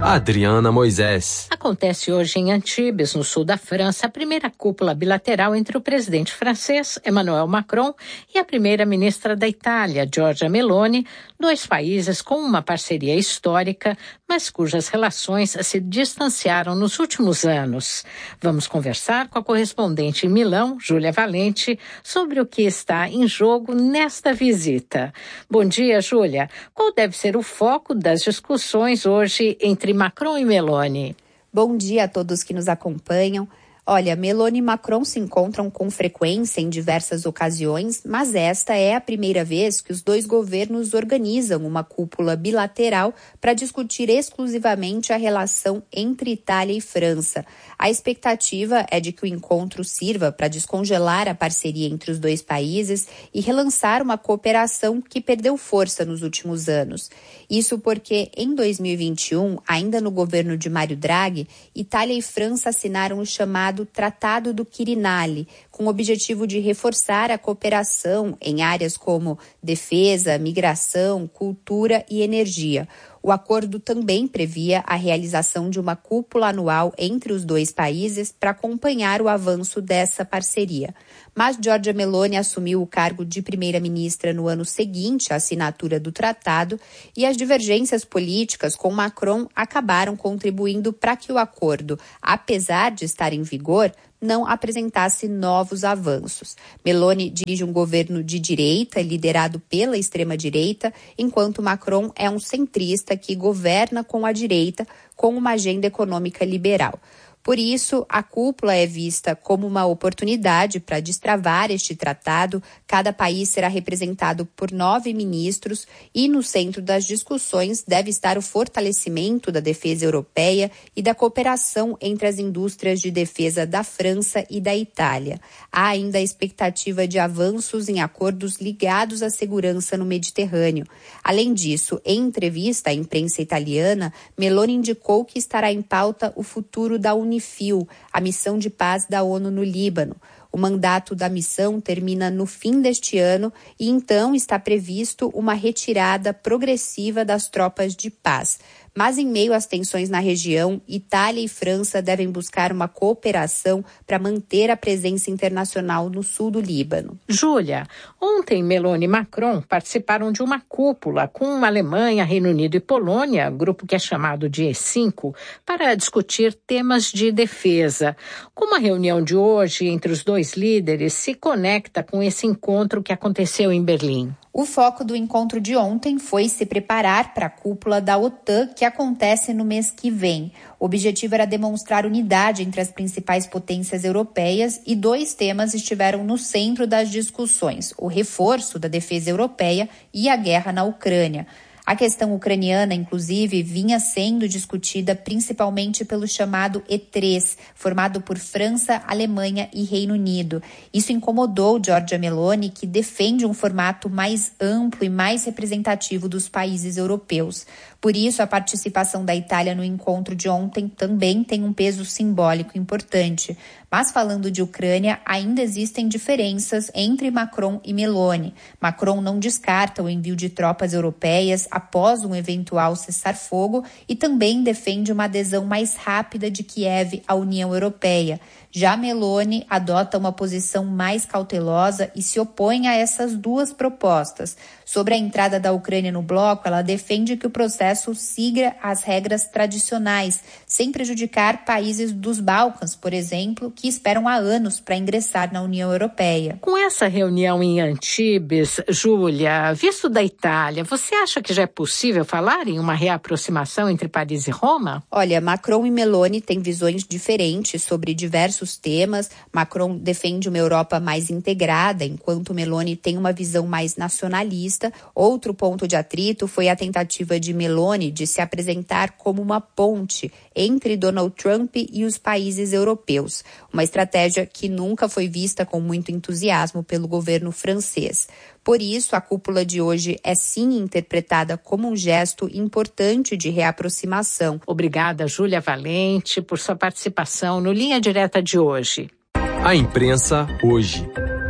Adriana Moisés. Acontece hoje em Antibes, no sul da França, a primeira cúpula bilateral entre o presidente francês, Emmanuel Macron, e a primeira-ministra da Itália, Giorgia Meloni, dois países com uma parceria histórica, mas cujas relações se distanciaram nos últimos anos. Vamos conversar com a correspondente em Milão, Júlia Valente, sobre o que está em jogo nesta visita. Bom dia, Júlia. Qual deve ser o foco das discussões hoje entre Macron e Meloni? Bom dia a todos que nos acompanham. Olha, Meloni e Macron se encontram com frequência em diversas ocasiões, mas esta é a primeira vez que os dois governos organizam uma cúpula bilateral para discutir exclusivamente a relação entre Itália e França. A expectativa é de que o encontro sirva para descongelar a parceria entre os dois países e relançar uma cooperação que perdeu força nos últimos anos. Isso porque, em 2021, ainda no governo de Mário Draghi, Itália e França assinaram o chamado Tratado do Quirinale, com o objetivo de reforçar a cooperação em áreas como defesa, migração, cultura e energia. O acordo também previa a realização de uma cúpula anual entre os dois países para acompanhar o avanço dessa parceria. Mas Giorgia Meloni assumiu o cargo de primeira-ministra no ano seguinte à assinatura do tratado e as divergências políticas com Macron acabaram contribuindo para que o acordo, apesar de estar em vigor, não apresentasse novos avanços. Meloni dirige um governo de direita, liderado pela extrema-direita, enquanto Macron é um centrista que governa com a direita, com uma agenda econômica liberal. Por isso, a cúpula é vista como uma oportunidade para destravar este tratado. Cada país será representado por 9 ministros e no centro das discussões deve estar o fortalecimento da defesa europeia e da cooperação entre as indústrias de defesa da França e da Itália. Há ainda a expectativa de avanços em acordos ligados à segurança no Mediterrâneo. Além disso, em entrevista à imprensa italiana, Meloni indicou que estará em pauta o futuro da UNIFIL, a missão de paz da ONU no Líbano. O mandato da missão termina no fim deste ano e então está previsto uma retirada progressiva das tropas de paz. Mas em meio às tensões na região, Itália e França devem buscar uma cooperação para manter a presença internacional no sul do Líbano. Júlia, ontem Meloni e Macron participaram de uma cúpula com Alemanha, Reino Unido e Polônia, grupo que é chamado de E5, para discutir temas de defesa. Como a reunião de hoje entre os dois líderes se conecta com esse encontro que aconteceu em Berlim? O foco do encontro de ontem foi se preparar para a cúpula da OTAN, que acontece no mês que vem. O objetivo era demonstrar unidade entre as principais potências europeias e dois temas estiveram no centro das discussões: o reforço da defesa europeia e a guerra na Ucrânia. A questão ucraniana, inclusive, vinha sendo discutida principalmente pelo chamado E3, formado por França, Alemanha e Reino Unido. Isso incomodou Giorgia Meloni, que defende um formato mais amplo e mais representativo dos países europeus. Por isso, a participação da Itália no encontro de ontem também tem um peso simbólico importante. Mas falando de Ucrânia, ainda existem diferenças entre Macron e Meloni. Macron não descarta o envio de tropas europeias após um eventual cessar-fogo e também defende uma adesão mais rápida de Kiev à União Europeia. Já Meloni adota uma posição mais cautelosa e se opõe a essas duas propostas. Sobre a entrada da Ucrânia no bloco, ela defende que o processo siga as regras tradicionais, sem prejudicar países dos Balcãs, por exemplo, que esperam há anos para ingressar na União Europeia. Com essa reunião em Antibes, Júlia, visto da Itália, você acha que já é possível falar em uma reaproximação entre Paris e Roma? Olha, Macron e Meloni têm visões diferentes sobre diversos temas. Macron defende uma Europa mais integrada, enquanto Meloni tem uma visão mais nacionalista. Outro ponto de atrito foi a tentativa de Meloni de se apresentar como uma ponte entre Donald Trump e os países europeus, uma estratégia que nunca foi vista com muito entusiasmo pelo governo francês. Por isso, a cúpula de hoje é sim interpretada como um gesto importante de reaproximação. Obrigada, Júlia Valente, por sua participação no Linha Direta de hoje. A imprensa hoje.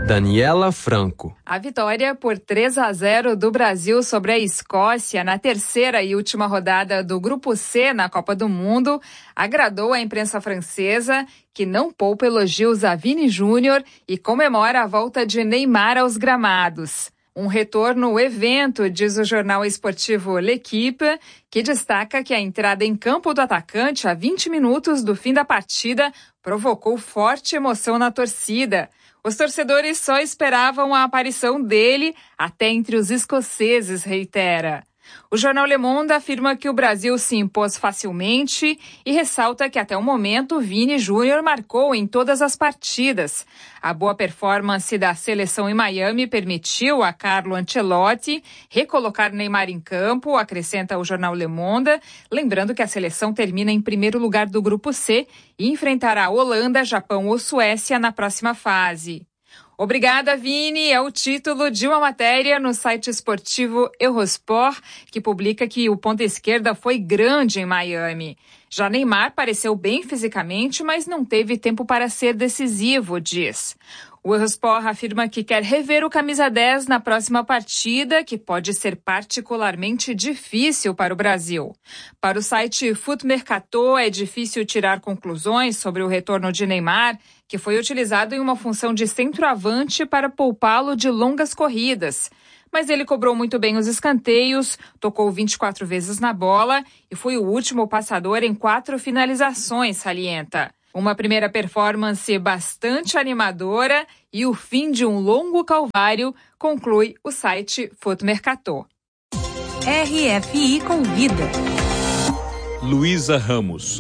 Daniela Franco. A vitória por 3-0 do Brasil sobre a Escócia na terceira e última rodada do Grupo C na Copa do Mundo agradou a imprensa francesa, que não poupa elogios a Vini Júnior e comemora a volta de Neymar aos gramados. Um retorno evento, diz o jornal esportivo L'Équipe, que destaca que a entrada em campo do atacante a 20 minutos do fim da partida provocou forte emoção na torcida. Os torcedores só esperavam a aparição dele até entre os escoceses, reitera. O jornal Le Monde afirma que o Brasil se impôs facilmente e ressalta que até o momento Vini Júnior marcou em todas as partidas. A boa performance da seleção em Miami permitiu a Carlo Ancelotti recolocar Neymar em campo, acrescenta o jornal Le Monde, lembrando que a seleção termina em primeiro lugar do Grupo C e enfrentará Holanda, Japão ou Suécia na próxima fase. Obrigada, Vini, é o título de uma matéria no site esportivo Eurosport, que publica que o ponta esquerda foi grande em Miami. Já Neymar pareceu bem fisicamente, mas não teve tempo para ser decisivo, diz. O Eurosport afirma que quer rever o camisa 10 na próxima partida, que pode ser particularmente difícil para o Brasil. Para o site Foot Mercato, é difícil tirar conclusões sobre o retorno de Neymar, que foi utilizado em uma função de centroavante para poupá-lo de longas corridas. Mas ele cobrou muito bem os escanteios, tocou 24 vezes na bola e foi o último passador em 4 finalizações, salienta. Uma primeira performance bastante animadora e o fim de um longo calvário, conclui o site Foot Mercato. RFI Convida. Luísa Ramos.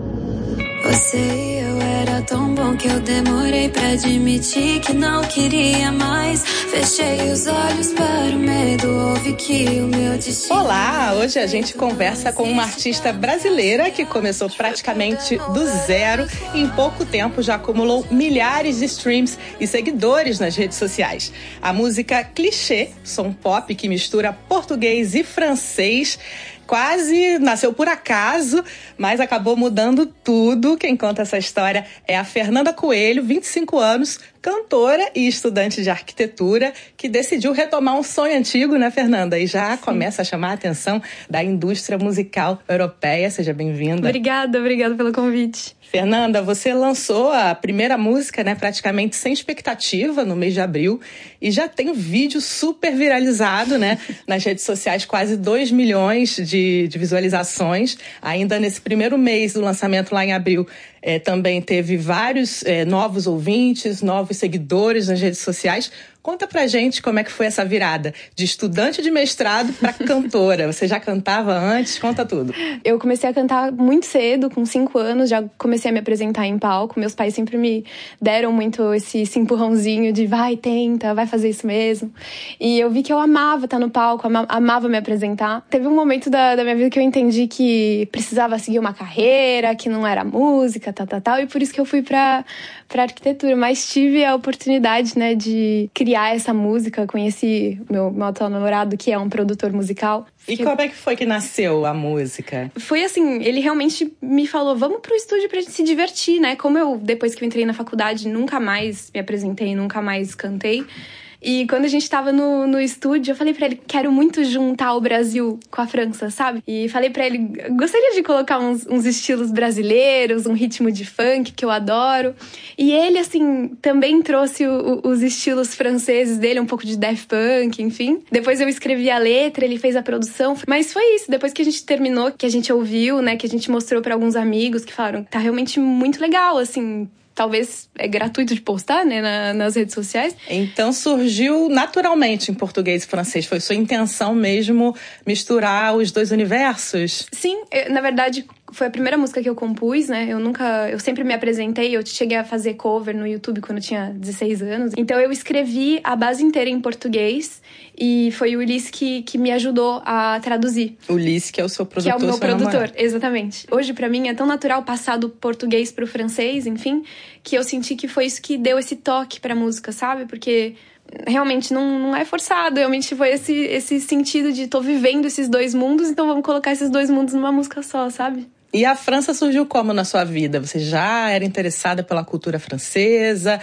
Você e eu era tão bom que eu demorei pra admitir que não queria mais. Fechei os olhos para o medo, ouvi que o meu destino... Olá, hoje a gente conversa com uma artista brasileira que começou praticamente do zero e em pouco tempo já acumulou milhares de streams e seguidores nas redes sociais. A música Clichê, som pop que mistura português e francês, quase nasceu por acaso, mas acabou mudando tudo. Quem conta essa história é a Fernanda Coelho, 25 anos, cantora e estudante de arquitetura, que decidiu retomar um sonho antigo, né, Fernanda? E já começa a chamar a atenção da indústria musical europeia. Seja bem-vinda. Obrigada pelo convite. Fernanda, você lançou a primeira música, né, praticamente sem expectativa, no mês de abril, e já tem um vídeo super viralizado, né, nas redes sociais, quase 2 milhões de visualizações. Ainda nesse primeiro mês do lançamento, lá em abril, também teve vários novos ouvintes, novos seguidores nas redes sociais. Conta pra gente como é que foi essa virada de estudante de mestrado para cantora. Você já cantava antes? Conta tudo. Eu comecei a cantar muito cedo, com 5 anos, já comecei a me apresentar em palco. Meus pais sempre me deram muito esse empurrãozinho de vai, tenta, vai fazer isso mesmo. E eu vi que eu amava estar no palco, amava me apresentar. Teve um momento da minha vida que eu entendi que precisava seguir uma carreira, que não era música, tal, e por isso que eu fui pra arquitetura. Mas tive a oportunidade, né, de criar essa música. Conheci meu atual namorado, que é um produtor musical. E como é que foi que nasceu a música? Foi assim, ele realmente me falou, vamos pro estúdio pra gente se divertir, né? Como eu, depois que eu entrei na faculdade, nunca mais me apresentei, nunca mais cantei. E quando a gente tava no estúdio, eu falei pra ele, quero muito juntar o Brasil com a França, sabe? E falei pra ele, gostaria de colocar uns estilos brasileiros, um ritmo de funk que eu adoro. E ele, assim, também trouxe os estilos franceses dele, um pouco de Daft Punk, enfim. Depois eu escrevi a letra, ele fez a produção. Mas foi isso, depois que a gente terminou, que a gente ouviu, né, que a gente mostrou pra alguns amigos que falaram, tá realmente muito legal, assim... Talvez é gratuito de postar, né, nas redes sociais. Então surgiu naturalmente em português e francês. Foi sua intenção mesmo misturar os dois universos? Sim, na verdade... Foi a primeira música que eu compus, né? Eu sempre me apresentei, eu cheguei a fazer cover no YouTube quando eu tinha 16 anos. Então eu escrevi a base inteira em português e foi o Ulisses que me ajudou a traduzir. O Ulisses, que é o seu produtor. Que é o meu produtor, exatamente. Hoje, pra mim, é tão natural passar do português pro francês, enfim, que eu senti que foi isso que deu esse toque pra música, sabe? Porque... realmente não é forçado, realmente foi esse sentido de tô vivendo esses dois mundos, então vamos colocar esses dois mundos numa música só, sabe? E a França surgiu como na sua vida? Você já era interessada pela cultura francesa?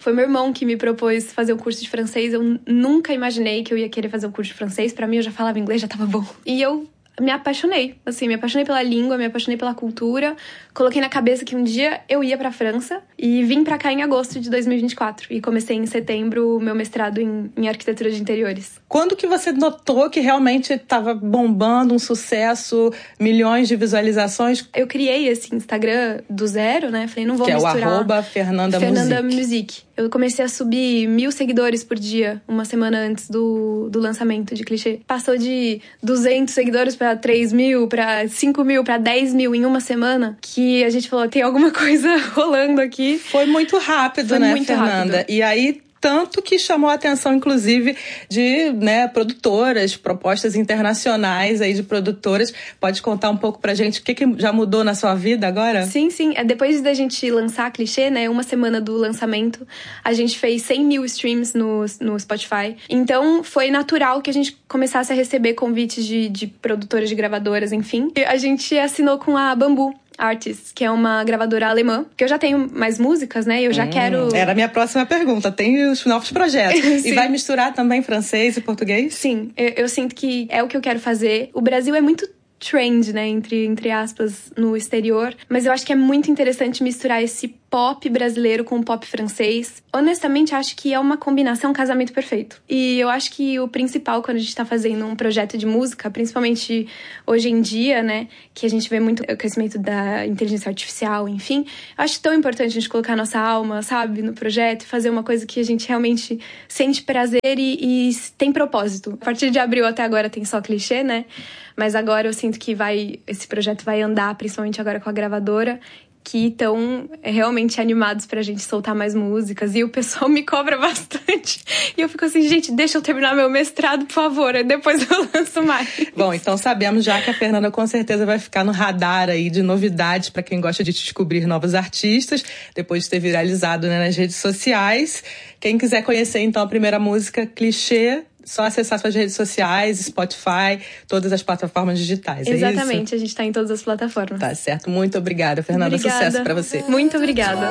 Foi meu irmão que me propôs fazer um curso de francês. Eu nunca imaginei que eu ia querer fazer um curso de francês. Pra mim, eu já falava inglês, já tava bom. E eu me apaixonei, assim, me apaixonei pela língua, me apaixonei pela cultura. Coloquei na cabeça que um dia eu ia pra França e vim pra cá em agosto de 2024. E comecei em setembro o meu mestrado em arquitetura de interiores. Quando que você notou que realmente estava bombando, um sucesso, milhões de visualizações? Eu criei esse Instagram do zero, né? Falei, não vou misturar. Que é o @Fernanda Music. Eu comecei a subir 1000 seguidores por dia, uma semana antes do lançamento de Clichê. Passou de 200 seguidores pra 3.000, pra 5.000, pra 10.000 em uma semana, que a gente falou, tem alguma coisa rolando aqui. Foi muito rápido, né, Fernanda? Rápido. E aí, tanto que chamou a atenção, inclusive, de produtoras, propostas internacionais aí de produtoras. Pode contar um pouco pra gente o que já mudou na sua vida agora? Sim. Depois da gente lançar a Clichê, né, uma semana do lançamento, a gente fez 100 mil streams no Spotify. Então, foi natural que a gente começasse a receber convites de produtoras, de gravadoras, enfim. E a gente assinou com a Bamboo Artists, que é uma gravadora alemã, que eu já tenho mais músicas, né? Eu já quero... Era a minha próxima pergunta. Tem os novos projetos. E vai misturar também francês e português? Sim, eu sinto que é o que eu quero fazer. O Brasil é muito trend, né? Entre aspas, no exterior. Mas eu acho que é muito interessante misturar esse pop brasileiro com o pop francês. Honestamente, acho que é uma combinação, um casamento perfeito. E eu acho que o principal quando a gente tá fazendo um projeto de música, principalmente hoje em dia, né, que a gente vê muito o crescimento da inteligência artificial, enfim, eu acho tão importante a gente colocar nossa alma, sabe, no projeto e fazer uma coisa que a gente realmente sente prazer e tem propósito. A partir de abril até agora tem só Clichê, né? Mas agora eu sinto que esse projeto vai andar, principalmente agora com a gravadora, que estão realmente animados pra gente soltar mais músicas. E o pessoal me cobra bastante. E eu fico assim, gente, deixa eu terminar meu mestrado, por favor. Aí depois eu lanço mais. Bom, então sabemos já que a Fernanda com certeza vai ficar no radar aí de novidades pra quem gosta de descobrir novos artistas, depois de ter viralizado, né, nas redes sociais. Quem quiser conhecer, então, a primeira música, Clichê, só acessar suas redes sociais, Spotify, todas as plataformas digitais. Exatamente, é isso? A gente tá em todas as plataformas. Tá certo, muito obrigada, Fernanda. Obrigada. Sucesso pra você. Muito obrigada.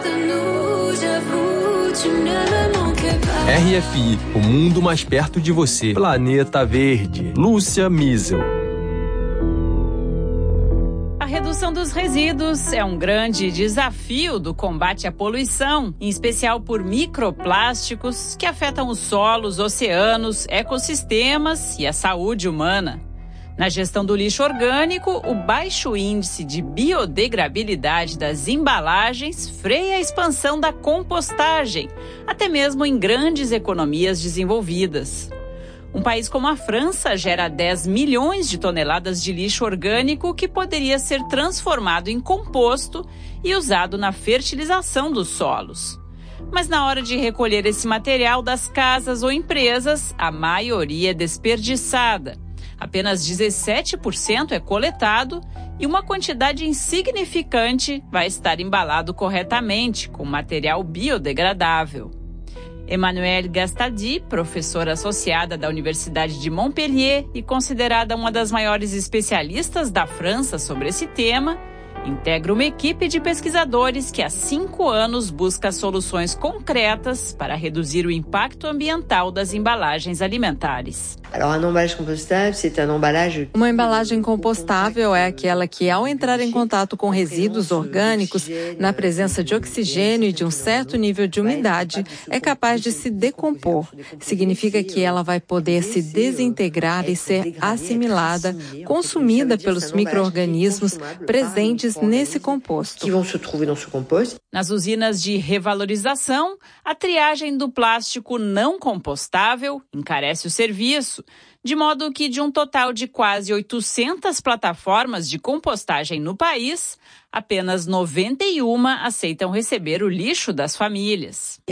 RFI, o mundo mais perto de você. Planeta Verde. Lúcia Miesel. A redução dos resíduos é um grande desafio do combate à poluição, em especial por microplásticos que afetam os solos, oceanos, ecossistemas e a saúde humana. Na gestão do lixo orgânico, o baixo índice de biodegradabilidade das embalagens freia a expansão da compostagem, até mesmo em grandes economias desenvolvidas. Um país como a França gera 10 milhões de toneladas de lixo orgânico que poderia ser transformado em composto e usado na fertilização dos solos. Mas na hora de recolher esse material das casas ou empresas, a maioria é desperdiçada. Apenas 17% é coletado e uma quantidade insignificante vai estar embalado corretamente com material biodegradável. Emmanuelle Gastadi, professora associada da Universidade de Montpellier e considerada uma das maiores especialistas da França sobre esse tema, integra uma equipe de pesquisadores que há 5 anos busca soluções concretas para reduzir o impacto ambiental das embalagens alimentares. Uma embalagem compostável é aquela que, ao entrar em contato com resíduos orgânicos, na presença de oxigênio e de um certo nível de umidade, é capaz de se decompor. Significa que ela vai poder se desintegrar e ser assimilada, consumida pelos micro-organismos presentes nesse composto. Nas usinas de revalorização, a triagem do plástico não compostável encarece o serviço, de modo que de um total de quase 800 plataformas de compostagem no país, apenas 91 aceitam receber o lixo das famílias.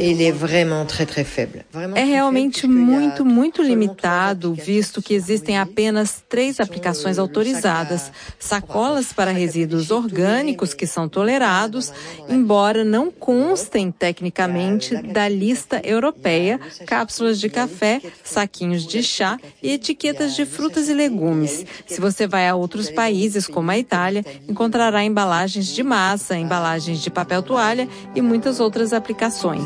É realmente muito limitado, visto que existem apenas 3 aplicações autorizadas: sacolas para resíduos orgânicos que são tolerados, embora não constem tecnicamente da lista europeia, cápsulas de café, saquinhos de chá e etiquetas de frutas e legumes. Se você vai a outros países, como a Itália, encontrará embalagens de massa, embalagens de papel toalha e muitas outras aplicações.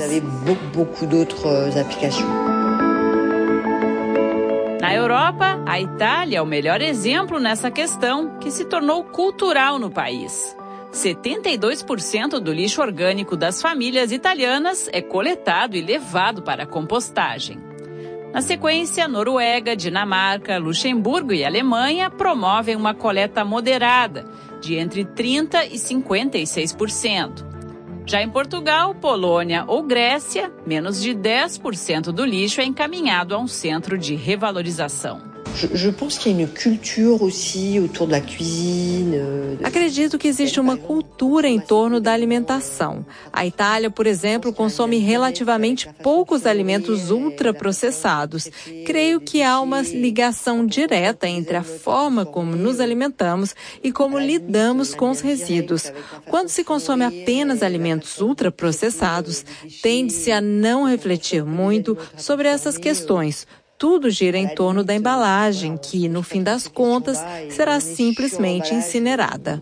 Na Europa, a Itália é o melhor exemplo nessa questão, que se tornou cultural no país. 72% do lixo orgânico das famílias italianas é coletado e levado para a compostagem. Na sequência, Noruega, Dinamarca, Luxemburgo e Alemanha promovem uma coleta moderada, de entre 30% e 56%. Já em Portugal, Polônia ou Grécia, menos de 10% do lixo é encaminhado a um centro de revalorização. Acredito que existe uma cultura em torno da alimentação. A Itália, por exemplo, consome relativamente poucos alimentos ultraprocessados. Creio que há uma ligação direta entre a forma como nos alimentamos e como lidamos com os resíduos. Quando se consome apenas alimentos ultraprocessados, tende-se a não refletir muito sobre essas questões. Tudo gira em torno da embalagem, que, no fim das contas, será simplesmente incinerada.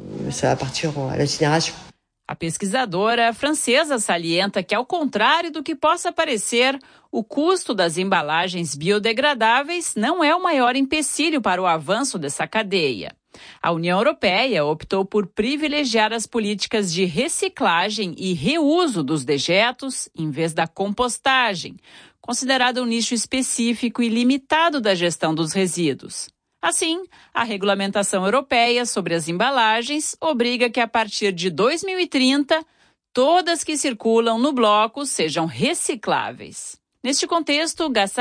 A pesquisadora francesa salienta que, ao contrário do que possa parecer, o custo das embalagens biodegradáveis não é o maior empecilho para o avanço dessa cadeia. A União Europeia optou por privilegiar as políticas de reciclagem e reuso dos dejetos em vez da compostagem, considerado um nicho específico e limitado da gestão dos resíduos. Assim, a regulamentação europeia sobre as embalagens obriga que, a partir de 2030, todas que circulam no bloco sejam recicláveis. Neste contexto,